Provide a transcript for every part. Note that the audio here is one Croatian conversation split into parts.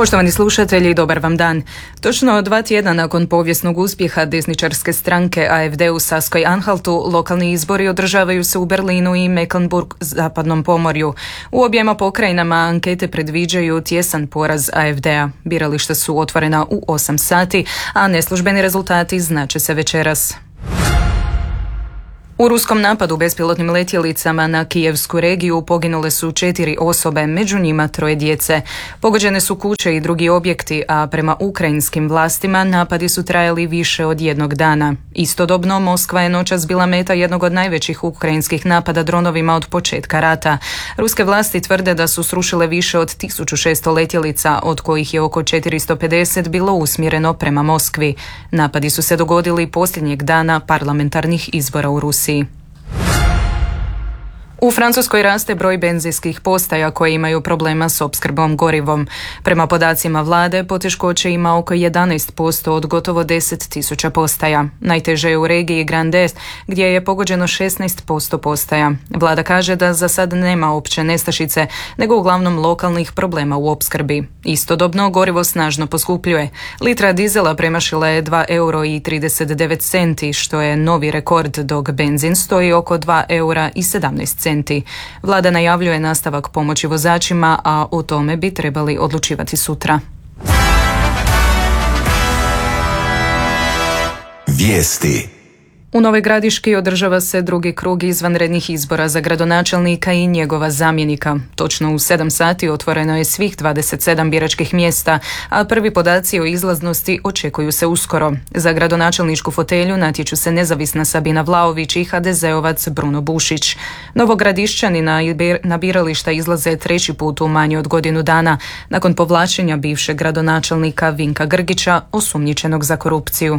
Poštovani slušatelji, dobar vam dan. Točno 2 tjedna nakon povijesnog uspjeha desničarske stranke AfD u Saskoj-Anhaltu, lokalni izbori održavaju se u Berlinu i Mecklenburg-zapadnom pomorju. U objema pokrajinama ankete predviđaju tjesan poraz AfD-a. Birališta su otvorena u 8 sati, a neslužbeni rezultati znače se večeras. U ruskom napadu bespilotnim letjelicama na Kijevsku regiju poginule su 4 osobe, među njima 3 djece. Pogođene su kuće i drugi objekti, a prema ukrajinskim vlastima napadi su trajali više od 1 dana. Istodobno, Moskva je noćas bila meta jednog od najvećih ukrajinskih napada dronovima od početka rata. Ruske vlasti tvrde da su srušile više od 1600 letjelica, od kojih je oko 450 bilo usmjereno prema Moskvi. Napadi su se dogodili posljednjeg dana parlamentarnih izbora u Rusiji. U Francuskoj raste broj benzinskih postaja koje imaju problema s opskrbom gorivom. Prema podacima vlade, poteškoće ima oko 11% od gotovo 10.000 postaja. Najteže je u regiji Grand Est, gdje je pogođeno 16% postaja. Vlada kaže da za sad nema opće nestašice, nego uglavnom lokalnih problema u opskrbi. Istodobno, gorivo snažno poskupljuje. Litra dizela premašila je 2,39 €, što je novi rekord, dok benzin stoji oko 2,17 €. Vlada najavljuje nastavak pomoći vozačima, a o tome bi trebali odlučivati sutra. Vijesti. U Novoj Gradiški održava se drugi krug izvanrednih izbora za gradonačelnika i njegova zamjenika. Točno u 7 sati otvoreno je svih 27 biračkih mjesta, a prvi podaci o izlaznosti očekuju se uskoro. Za gradonačelničku fotelju natječu se nezavisna Sabina Vlaović i HDZ-ovac Bruno Bušić. Novogradišćani na birališta izlaze 3. put u manje od godinu dana, nakon povlačenja bivšeg gradonačelnika Vinka Grgića, osumnjičenog za korupciju.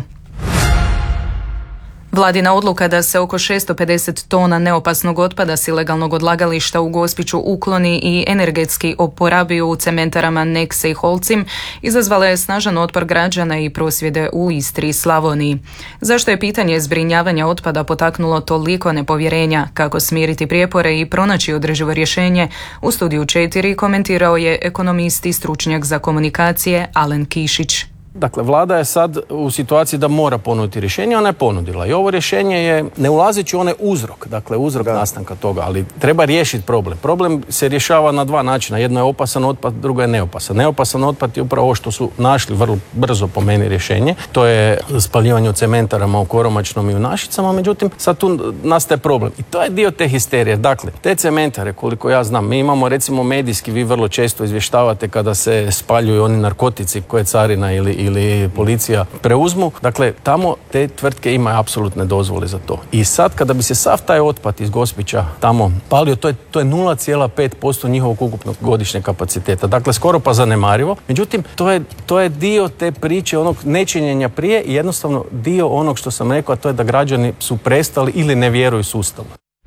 Vladina odluka da se oko 650 tona neopasnog otpada s ilegalnog odlagališta u Gospiću ukloni i energetski oporabi u cementarama Nexe i Holcim izazvala je snažan otpor građana i prosvjede u Istri i Slavoniji. Zašto je pitanje zbrinjavanja otpada potaknulo toliko nepovjerenja, kako smiriti prijepore i pronaći održivo rješenje, u Studiju 4 komentirao je ekonomist i stručnjak za komunikacije Alen Kišić. Dakle, vlada je sad u situaciji da mora ponuditi rješenje, ona je ponudila. I ovo rješenje je, ne ulazeći u onaj uzrok, dakle uzrok nastanka toga, ali treba riješiti problem. Problem se rješava na 2 načina. Jedno je opasan otpad, drugo je neopasan. Neopasan otpad je upravo ovo što su našli vrlo brzo po meni rješenje. To je spaljivanje u cementarama u Koromačnom i u Našicama, međutim sad tu nastaje problem. I to je dio te histerije. Dakle, te cementare, koliko ja znam, mi imamo recimo medijski, vi vrlo često izvještavate kada se spaljuju oni narkotici koje carina ili policija preuzmu. Dakle, tamo te tvrtke imaju apsolutne dozvole za to. I sad, kada bi se sav taj otpad iz Gospića tamo palio, to je 0,5% njihovog ukupnog godišnjeg kapaciteta. Dakle, skoro pa zanemarivo. Međutim, to je dio te priče onog nečinjenja prije i jednostavno dio onog što sam rekao, a to je da građani su prestali ili ne vjeruju sustavu.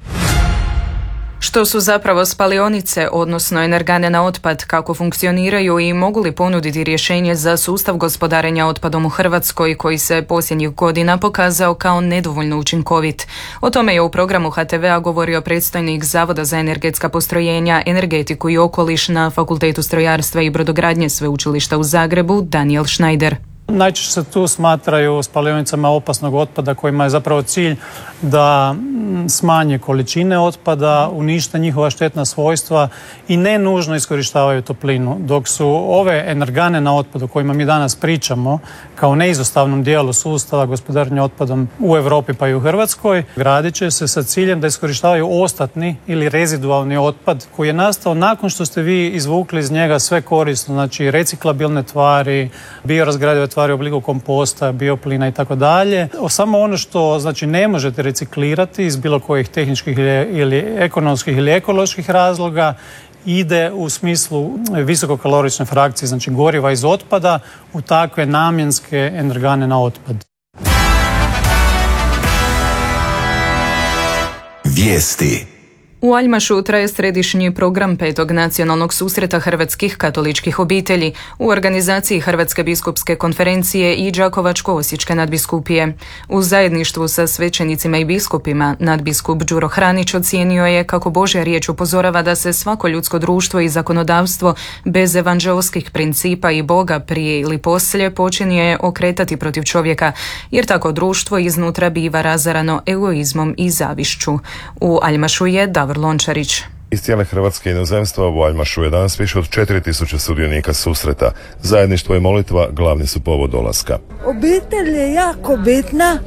Što su zapravo spalionice, odnosno energane na otpad, kako funkcioniraju i mogu li ponuditi rješenje za sustav gospodarenja otpadom u Hrvatskoj, koji se posljednjih godina pokazao kao nedovoljno učinkovit. O tome je u programu HTV-a govorio predstojnik Zavoda za energetska postrojenja, energetiku i okoliš na Fakultetu strojarstva i brodogradnje Sveučilišta u Zagrebu, Daniel Schneider. Najčešće se tu smatraju spalionicama opasnog otpada kojima je zapravo cilj da smanje količine otpada, unište njihova štetna svojstva i ne nužno iskorištavaju toplinu. Dok su ove energane na otpadu o kojima mi danas pričamo kao neizostavnom dijelu sustava gospodarenja otpadom u Europi pa i u Hrvatskoj, gradit će se sa ciljem da iskorištavaju ostatni ili rezidualni otpad koji je nastao nakon što ste vi izvukli iz njega sve korisno, znači reciklabilne tvari, biorazgradive tvari u obliku komposta, bioplina i tako dalje. Samo ono što znači ne možete reciklirati iz bilo kojih tehničkih ili ekonomskih ili ekoloških razloga ide u smislu visokokalorične frakcije, znači goriva iz otpada u takve namjenske energane na otpad. Vijesti. U Aljmašu traje središnji program 5. nacionalnog susreta hrvatskih katoličkih obitelji u organizaciji Hrvatske biskupske konferencije i Đakovačko-osječke nadbiskupije. U zajedništvu sa svećenicima i biskupima nadbiskup Đuro Hranić ocijenio je kako Božja riječ upozorava da se svako ljudsko društvo i zakonodavstvo bez evanđelskih principa i Boga prije ili poslije počinje okretati protiv čovjeka, jer tako društvo iznutra biva razarano egoizmom i zavišću. U Aljmašu je Davor Lončarić. Iz cijele Hrvatske inozemstva u Aljmašu je danas više od 4000 sudionika susreta. Zajedništvo i molitva glavni su povod dolaska. Obitelj je jako bitna,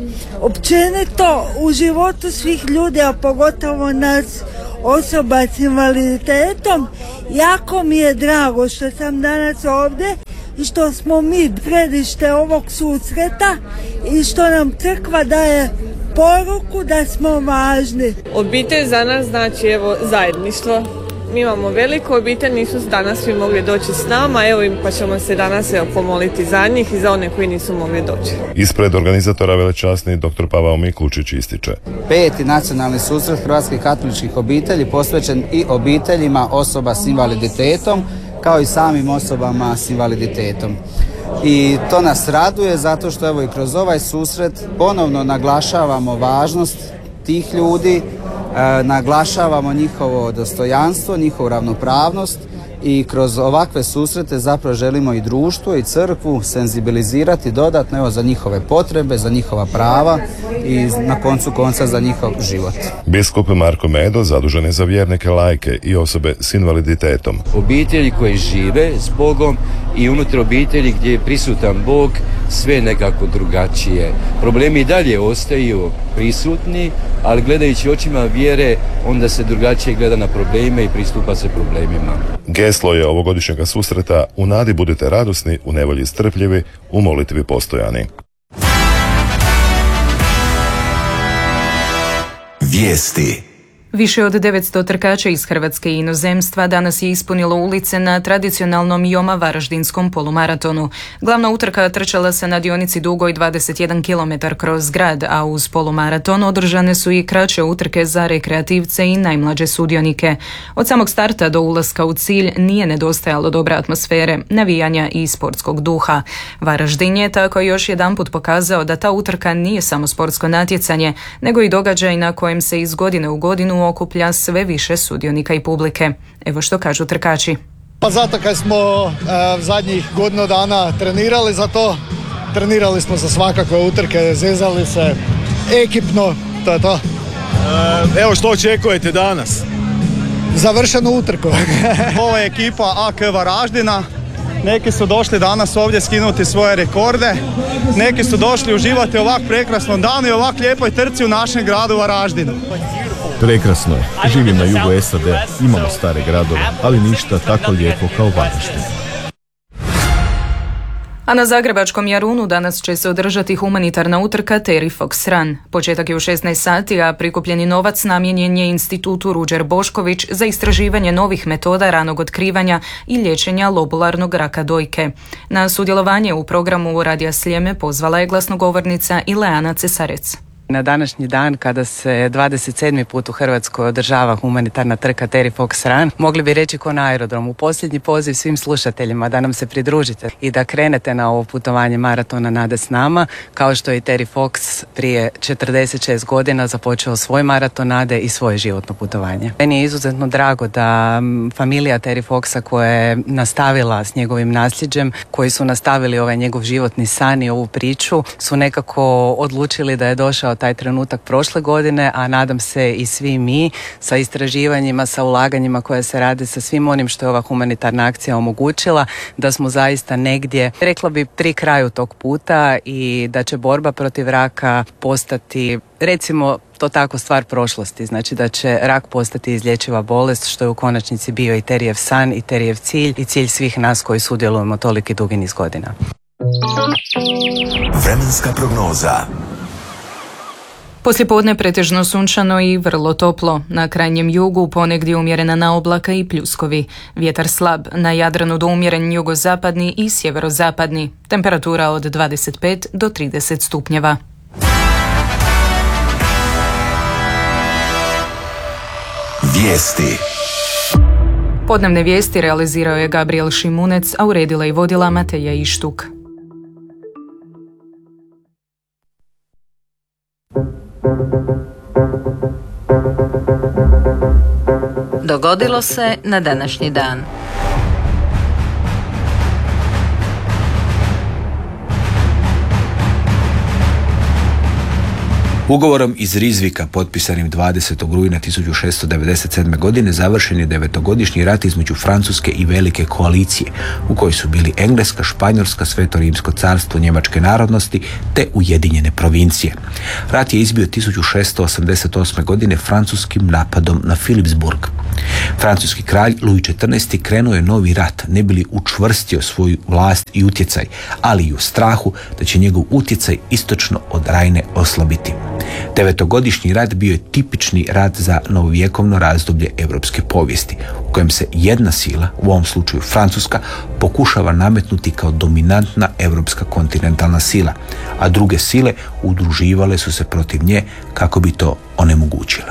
općenito u životu svih ljudi, a pogotovo nas osoba s invaliditetom. Jako mi je drago što sam danas ovdje i što smo mi središte ovog susreta i što nam crkva daje poruku da smo važni. Obitelj za nas znači zajedništvo. Mi imamo veliku obitelj, nisu danas svi mogli doći s nama, pa ćemo se danas pomoliti za njih i za one koji nisu mogli doći. Ispred organizatora velečasni dr. Pavao Miklučić ističe. 5. nacionalni susret hrvatskih katoličkih obitelji posvećen i obiteljima osoba s invaliditetom, kao i samim osobama s invaliditetom. I to nas raduje zato što i kroz ovaj susret ponovno naglašavamo važnost tih ljudi, naglašavamo njihovo dostojanstvo, njihovu ravnopravnost i kroz ovakve susrete zapravo želimo i društvo i crkvu senzibilizirati dodatno za njihove potrebe, za njihova prava i na koncu konca za njihov život. Biskup Marko Medo zadužen je za vjernike, laike i osobe s invaliditetom. Obitelji koji žive s Bogom i unutar obitelji gdje je prisutan Bog sve nekako drugačije. Problemi i dalje ostaju prisutni, ali gledajući očima vjere onda se drugačije gleda na probleme i pristupa se problemima. Geslo je ovogodišnjega susreta: u nadi budite radosni, u nevolji strpljivi, u molitvi postojani. Vijesti. Više od 900 trkača iz Hrvatske i inozemstva danas je ispunilo ulice na tradicionalnom Joma Varaždinskom polumaratonu. Glavna utrka trčala se na dionici dugoj 21 km kroz grad, a uz polumaraton održane su i kraće utrke za rekreativce i najmlađe sudionike. Od samog starta do ulaska u cilj nije nedostajalo dobre atmosfere, navijanja i sportskog duha. Varaždin je tako još jedanput pokazao da ta utrka nije samo sportsko natjecanje, nego i događaj na kojem se iz godine u godinu okuplja sve više sudionika i publike. Evo što kažu trkači. Pa zato kad smo zadnjih godinu dana trenirali za to, trenirali smo za svakakve utrke, zezali se ekipno, to je to. Evo što očekujete danas? Završenu utrku. Ova je ekipa AK Varaždina. Neki su došli danas ovdje skinuti svoje rekorde, neki su došli uživati ovak prekrasnom danu i ovak lijepoj trci u našem gradu Varaždinu. Prekrasno je. Živim na jugu SAD, imamo stare gradove, ali ništa tako lijepo kao Varaždin. A na zagrebačkom Jarunu danas će se održati humanitarna utrka Terry Fox Run. Početak je u 16 sati, a prikupljeni novac namijenjen je Institutu Ruđer Bošković za istraživanje novih metoda ranog otkrivanja i liječenja lobularnog raka dojke. Na sudjelovanje u programu Radija Sljeme pozvala je glasnogovornica Ileana Cesarec. Na današnji dan, kada se 27. put u Hrvatskoj održava humanitarna trka Terry Fox Run, mogli bi reći ko na aerodromu. Posljednji poziv svim slušateljima da nam se pridružite i da krenete na ovo putovanje maratona Nade s nama, kao što je Terry Fox prije 46 godina započeo svoj maraton Nade i svoje životno putovanje. Meni je izuzetno drago da familija Terry Foxa, koja je nastavila s njegovim nasljeđem, koji su nastavili ovaj njegov životni san i ovu priču, su nekako odlučili da je došao taj trenutak prošle godine, a nadam se i svi mi sa istraživanjima, sa ulaganjima koje se rade, sa svim onim što je ova humanitarna akcija omogućila, da smo zaista negdje, rekla bi, pri kraju tog puta i da će borba protiv raka postati, recimo to tako, stvar prošlosti. Znači da će rak postati izlječiva bolest, što je u konačnici bio i Terijev san i Terijev cilj i cilj svih nas koji sudjelujemo toliki dugi niz godina. Vremenska prognoza. Poslijepodne pretežno sunčano i vrlo toplo. Na krajnjem jugu ponegdje umjerena naoblaka i pljuskovi. Vjetar slab, na Jadranu do umjeren jugozapadni i sjeverozapadni. Temperatura od 25 do 30 stupnjeva. Vijesti. Podnevne vijesti realizirao je Gabriel Šimunec, a uredila i vodila Mateja Ištuk. Dogodilo se na današnji dan. Ugovorom iz Rizvika, potpisanim 20. rujna 1697. godine, završen je 9-godišnji rat između Francuske i Velike koalicije, u kojoj su bili Engleska, Španjolska, Sveto Rimsko carstvo njemačke narodnosti te Ujedinjene provincije. Rat je izbio 1688. godine francuskim napadom na Philipsburg. Francuski kralj Louis XIV. Krenuo je novi rat, ne bi li učvrstio svoju vlast i utjecaj, ali i u strahu da će njegov utjecaj istočno od Rajne oslabiti. 9-godišnji rat bio je tipični rat za novovjekovno razdoblje europske povijesti, u kojem se jedna sila, u ovom slučaju Francuska, pokušava nametnuti kao dominantna europska kontinentalna sila, a druge sile udruživale su se protiv nje kako bi to onemogućile.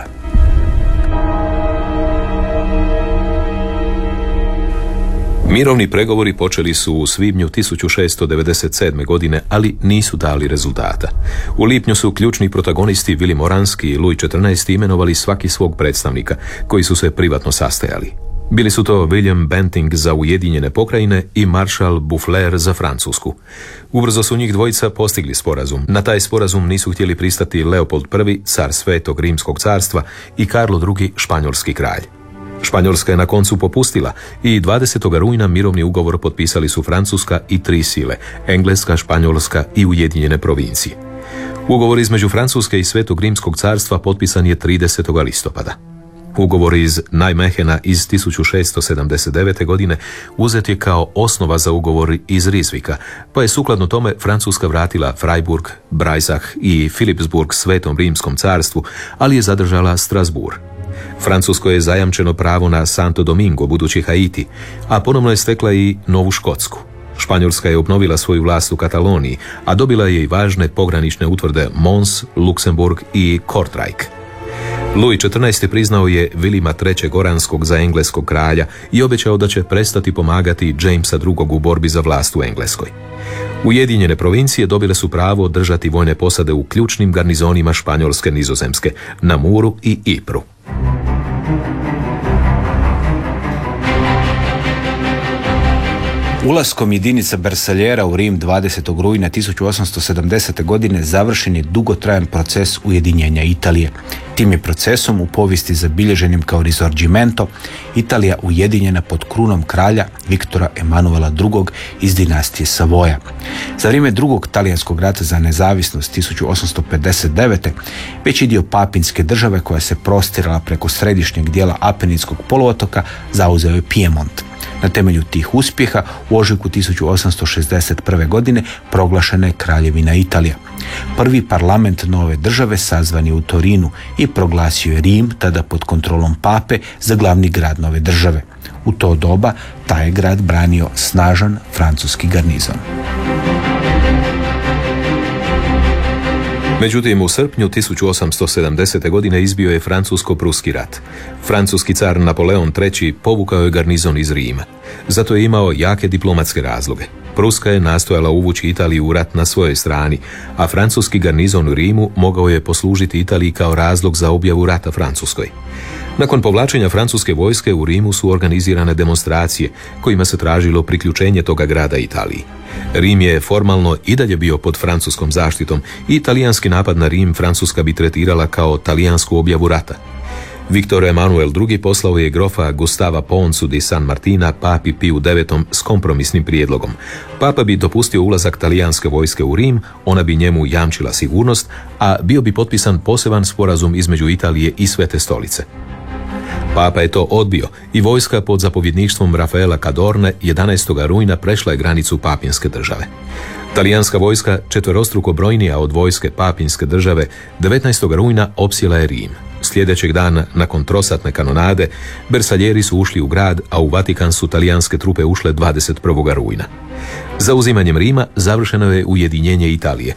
Mirovni pregovori počeli su u svibnju 1697. godine, ali nisu dali rezultata. U lipnju su ključni protagonisti William Oranski i Louis XIV. Imenovali svaki svog predstavnika, koji su se privatno sastajali. Bili su to William Bentinck za Ujedinjene pokrajine i Maršal Boufflers za Francusku. Ubrzo su njih dvojica postigli sporazum. Na taj sporazum nisu htjeli pristati Leopold I, car Svetog Rimskog carstva, i Karlo II, španjolski kralj. Španjolska je na koncu popustila i 20. rujna mirovni ugovor potpisali su Francuska i 3 sile, Engleska, Španjolska i Ujedinjene provincije. Ugovor između Francuske i Svetog Rimskog carstva potpisan je 30. listopada. Ugovor iz Nijmehena iz 1679. godine uzet je kao osnova za ugovor iz Rizvika, pa je sukladno tome Francuska vratila Freiburg, Breisach i Philipsburg Svetom Rimskom carstvu, ali je zadržala Strasbourg. Francusko je zajamčeno pravo na Santo Domingo, budući Haiti, a ponovno je stekla i Novu Škotsku. Španjolska je obnovila svoju vlast u Kataloniji, a dobila je i važne pogranične utvrde Mons, Luksemburg i Kortrijk. Louis XIV. Priznao je Vilima III. Oranskog za engleskog kralja i obećao da će prestati pomagati Jamesa II. U borbi za vlast u Engleskoj. Ujedinjene provincije dobile su pravo držati vojne posade u ključnim garnizonima Španjolske Nizozemske, na Muru i Ypru. Ulaskom jedinica Bersaljera u Rim 20. rujna 1870. godine završen je dugotrajan proces ujedinjenja Italije. Tim je procesom, u povijesti zabilježenim kao Risorgimento, Italija ujedinjena pod krunom kralja Viktora Emanuela II. Iz dinastije Savoja. Za vrijeme drugog talijanskog rata za nezavisnost 1859. veći dio papinske države, koja se prostirala preko središnjeg dijela Apeninskog poluotoka, zauzeo je Piemont. Na temelju tih uspjeha u ožujku 1861. godine proglašena je Kraljevina Italija. Prvi parlament nove države sazvan je u Torinu i proglasio je Rim, tada pod kontrolom pape, za glavni grad nove države. U to doba taj je grad branio snažan francuski garnizon. Međutim, u srpnju 1870. godine izbio je francusko-pruski rat. Francuski car Napoleon III. Povukao je garnizon iz Rima. Zato je imao jake diplomatske razloge. Pruska je nastojala uvući Italiju u rat na svojoj strani, a francuski garnizon u Rimu mogao je poslužiti Italiji kao razlog za objavu rata Francuskoj. Nakon povlačenja francuske vojske u Rimu su organizirane demonstracije kojima se tražilo priključenje toga grada Italiji. Rim je formalno i dalje bio pod francuskom zaštitom i italijanski napad na Rim Francuska bi tretirala kao talijansku objavu rata. Viktor Emanuel II. Poslao je grofa Gustava Poncu di San Martina papi Piju IX. S kompromisnim prijedlogom. Papa bi dopustio ulazak talijanske vojske u Rim, ona bi njemu jamčila sigurnost, a bio bi potpisan poseban sporazum između Italije i Svete stolice. Papa je to odbio i vojska pod zapovjedništvom Rafaela Cadorne 11. rujna prešla je granicu Papinske države. Talijanska vojska, četverostruko brojnija od vojske Papinske države, 19. rujna opsjela je Rim. Sljedećeg dana, nakon trosatne kanonade, Bersaljeri su ušli u grad, a u Vatikan su talijanske trupe ušle 21. rujna. Zauzimanjem Rima završeno je ujedinjenje Italije.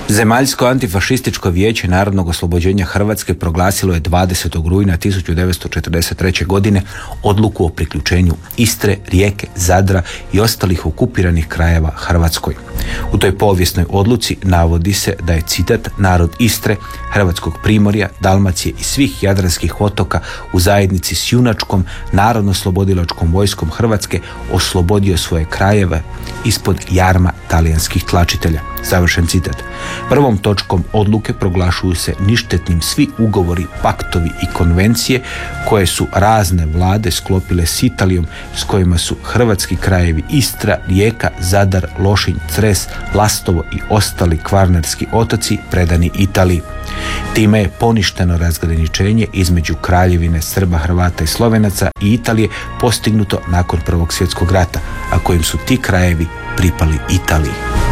Zemaljsko antifašističko vijeće Narodnog oslobođenja Hrvatske proglasilo je 20. rujna 1943. godine odluku o priključenju Istre, Rijeke, Zadra i ostalih okupiranih krajeva Hrvatskoj. U toj povijesnoj odluci navodi se da je, citat, narod Istre, Hrvatskog Primorja, Dalmacije i svih jadranskih otoka u zajednici s junačkom narodno-slobodilačkom vojskom Hrvatske oslobodio svoje krajeve ispod jarma talijanskih tlačitelja. Završen citat. Prvom točkom odluke proglašuju se ništetnim svi ugovori, paktovi i konvencije koje su razne vlade sklopile s Italijom, s kojima su hrvatski krajevi Istra, Rijeka, Zadar, Lošinj, Cres, Lastovo i ostali kvarnerski otoci predani Italiji. Time je poništeno razgraničenje između Kraljevine Srba, Hrvata i Slovenaca i Italije postignuto nakon Prvog svjetskog rata, a kojim su ti krajevi pripali Italiji.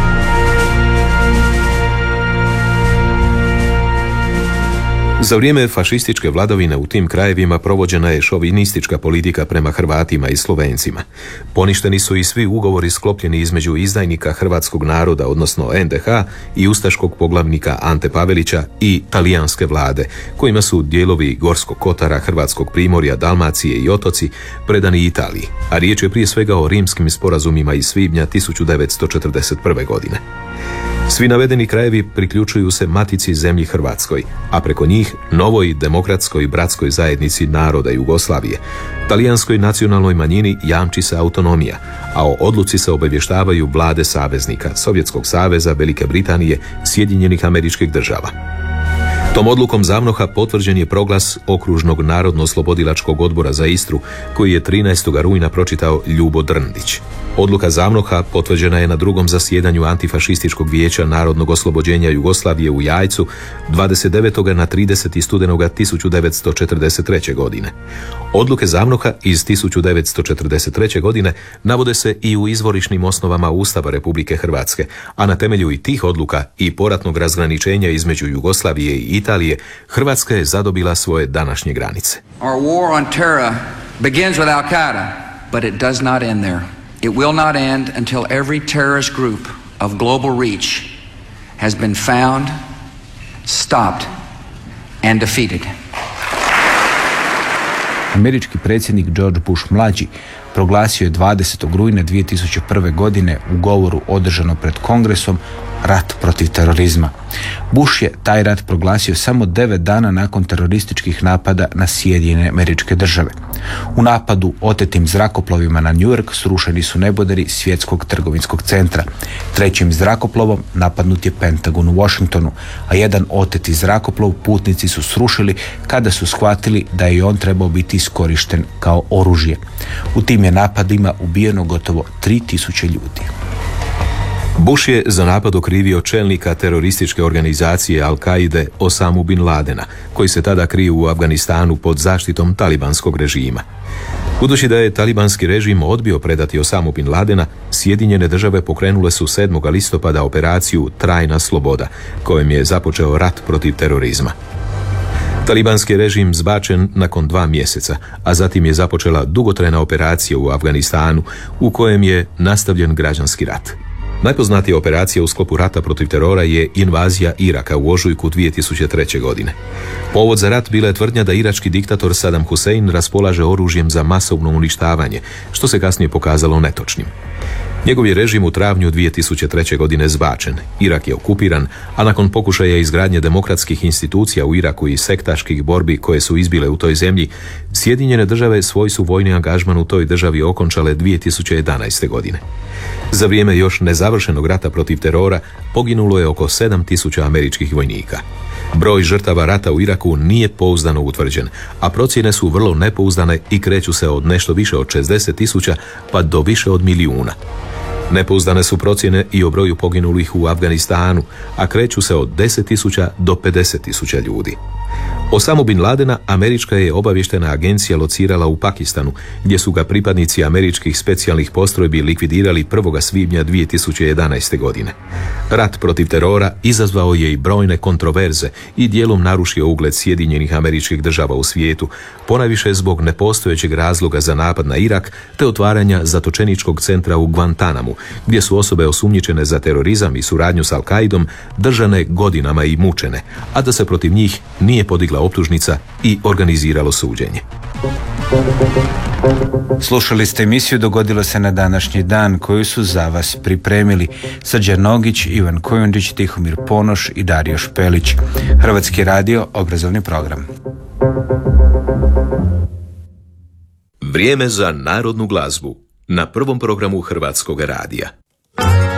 Za vrijeme fašističke vladavine u tim krajevima provođena je šovinistička politika prema Hrvatima i Slovencima. Poništeni su i svi ugovori sklopljeni između izdajnika hrvatskog naroda, odnosno NDH, i ustaškog poglavnika Ante Pavelića i talijanske vlade, kojima su dijelovi Gorskog Kotara, Hrvatskog Primorja, Dalmacije i otoci predani Italiji, a riječ je prije svega o rimskim sporazumima iz svibnja 1941. godine. Svi navedeni krajevi priključuju se matici zemlji Hrvatskoj, a preko njih novoj demokratskoj bratskoj zajednici naroda Jugoslavije. Talijanskoj nacionalnoj manjini jamči se autonomija, a o odluci se obavještavaju vlade saveznika, Sovjetskog saveza, Velike Britanije, Sjedinjenih Američkih Država. Tom odlukom ZAVNOH-a potvrđen je proglas Okružnog narodno-oslobodilačkog odbora za Istru, koji je 13. rujna pročitao Ljubo Drndić. Odluka ZAVNOH-a potvrđena je na drugom zasjedanju Antifašističkog vijeća Narodnog oslobođenja Jugoslavije u Jajcu 29. na 30. studenoga 1943. godine. Odluke ZAVNOH-a iz 1943. godine navode se i u izvorišnim osnovama Ustava Republike Hrvatske, a na temelju i tih odluka i poratnog razgraničenja između Jugoslavije i Italije, Hrvatska je zadobila svoje današnje granice. Our war on terror begins with Al-Qaeda, but it does not end there. It will not end until every terrorist group of global reach has been found, stopped and defeated. Američki predsjednik George Bush mlađi proglasio je 20. rujna 2001. godine u govoru održano pred Kongresom rat protiv terorizma. Bush je taj rat proglasio samo 9 dana nakon terorističkih napada na Sjedinjene Američke Države. U napadu otetim zrakoplovima na New York srušeni su neboderi Svjetskog trgovinskog centra. Trećim zrakoplovom napadnut je Pentagon u Washingtonu, a jedan oteti zrakoplov putnici su srušili kada su shvatili da je on trebao biti iskorišten kao oružje. U tim je napadima ubijeno gotovo 3000 ljudi. Bush je za napad okrivio čelnika terorističke organizacije Al-Kaide Osamu Bin Ladena, koji se tada kriju u Afganistanu pod zaštitom talibanskog režima. Budući da je talibanski režim odbio predati Osamu Bin Ladena, Sjedinjene Države pokrenule su 7. listopada operaciju Trajna sloboda, kojom je započeo rat protiv terorizma. Talibanski režim zbačen nakon 2 mjeseca, a zatim je započela dugotrajna operacija u Afganistanu u kojem je nastavljen građanski rat. Najpoznatija operacija u sklopu rata protiv terora je invazija Iraka u ožujku 2003. godine. Povod za rat bila je tvrdnja da irački diktator Saddam Hussein raspolaže oružjem za masovno uništavanje, što se kasnije pokazalo netočnim. Njegov je režim u travnju 2003. godine zbačen, Irak je okupiran, a nakon pokušaja izgradnje demokratskih institucija u Iraku i sektaških borbi koje su izbile u toj zemlji, Sjedinjene Države svoj su vojni angažman u toj državi okončale 2011. godine. Za vrijeme još nezavršenog rata protiv terora poginulo je oko 7000 američkih vojnika. Broj žrtava rata u Iraku nije pouzdano utvrđen, a procjene su vrlo nepouzdane i kreću se od nešto više od 60.000 pa do više od 1 milijuna. Nepouzdane su procjene i o broju poginulih u Afganistanu, a kreću se od 10.000 do 50.000 ljudi. Osamu Bin Ladena američka je obavještajna agencija locirala u Pakistanu, gdje su ga pripadnici američkih specijalnih postrojbi likvidirali 1. svibnja 2011. godine. Rat protiv terora izazvao je i brojne kontroverze i dijelom narušio ugled Sjedinjenih Američkih Država u svijetu, ponajviše zbog nepostojećeg razloga za napad na Irak te otvaranja zatočeničkog centra u Guantanamu, gdje su osobe osumnjičene za terorizam i suradnju s Al-Qaidom držane godinama i mučene, a da se protiv njih nije podigla optužnica i organiziralo suđenje. Slušali ste emisiju Dogodilo se na današnji dan, koju su za vas pripremili Srđan Nogić, Ivan Kojundić, Tihomir Ponoš i Dario Špelić. Hrvatski radio, obrazovni program. Vrijeme za narodnu glazbu na prvom programu Hrvatskog radija.